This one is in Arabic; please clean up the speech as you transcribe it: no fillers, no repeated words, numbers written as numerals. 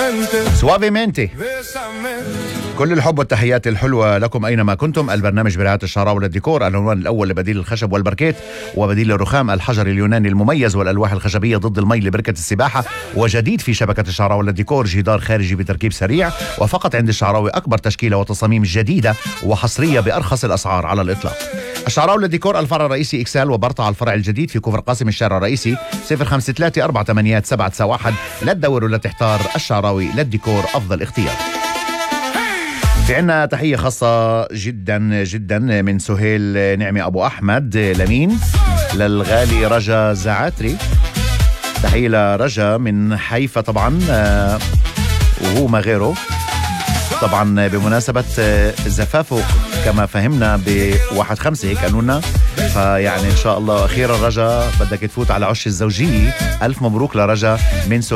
سوافيمنتي. كل الحب والتحيات الحلوة لكم أينما كنتم. البرنامج برعاية الشعراوي للديكور، العنوان الأول لبديل الخشب والبركيت وبديل الرخام، الحجر اليوناني المميز والألواح الخشبية ضد المي لبركة السباحة. وجديد في شبكة الشعراوي للديكور، جدار خارجي بتركيب سريع، وفقط عند الشعراوي أكبر تشكيلة وتصاميم جديدة وحصرية بأرخص الأسعار على الإطلاق. الشعراوي للديكور، الفرع الرئيسي إكسال وبرطع، على الفرع الجديد في كفر قاسم الشارع الرئيسي 05348791. لا تدور ولا تحتار، الشعراوي للديكور أفضل اختيار. في عنا تحية خاصة جدا جدا من سهيل نعمي أبو أحمد لمين، للغالي رجا زعاتري. تحية لرجا من حيفا طبعا، وهو ما غيره طبعا بمناسبة زفافه كما فهمنا ب1/5 هيك قانونا. فيعني إن شاء الله أخيرا رجا بدك تفوت على عش الزوجية. ألف مبروك لرجا من